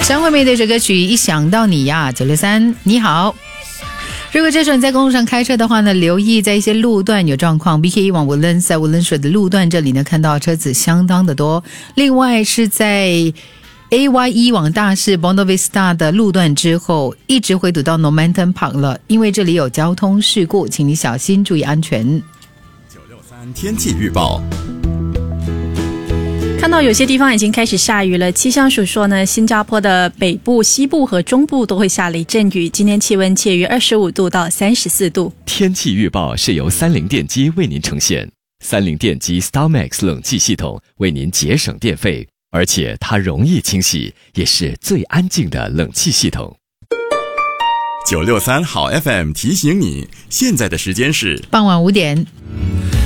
张惠妹的这歌曲一想到你呀，963你好。如果这时候你在公路上开车的话呢，留意在一些路段有状况。BKE 往 Woodlands 在 Woodlands 水的路段这里呢，看到车子相当的多。另外是在 AYE 往大市 Bondi Vista 的路段之后，一直回堵到 Normanton Park 了，因为这里有交通事故，请你小心注意安全。 963天气预报。 看到有些地方已经开始下雨了，气象署说呢，新加坡的北部、西部和中部都会下雷阵雨，今天气温介于25度到34度。 天气预报是由30电机为您呈现，30电机 StarMax 冷气系统为您节省电费，而且它容易清洗，也是最安静的冷气系统。 963好 FM 提醒你，现在的时间是傍晚5点。